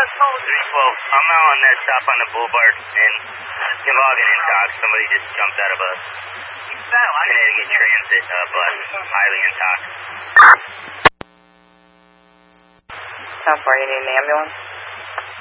312. I'm out on that stop on the boulevard in Toboggan and Dock. Somebody just jumped out of a Connecticut Transit bus, highly intoxicated. How far you need an ambulance?